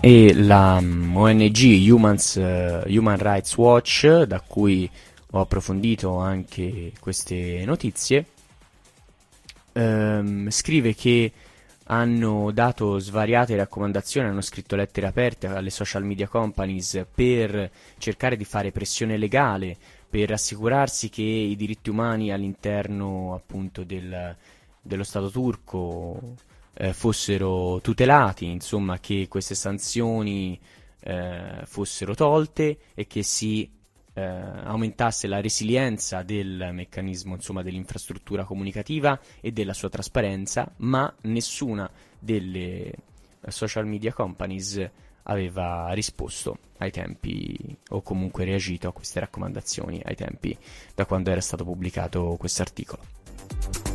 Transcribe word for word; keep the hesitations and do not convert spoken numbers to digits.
e la um, O N G Humans, uh, Human Rights Watch, da cui ho approfondito anche queste notizie, um, scrive che hanno dato svariate raccomandazioni, hanno scritto lettere aperte alle social media companies per cercare di fare pressione legale, per assicurarsi che i diritti umani all'interno appunto del, dello Stato turco eh, fossero tutelati, insomma che queste sanzioni eh, fossero tolte e che si eh, aumentasse la resilienza del meccanismo, insomma dell'infrastruttura comunicativa e della sua trasparenza, ma nessuna delle social media companies aveva risposto ai tempi o comunque reagito a queste raccomandazioni ai tempi da quando era stato pubblicato questo articolo.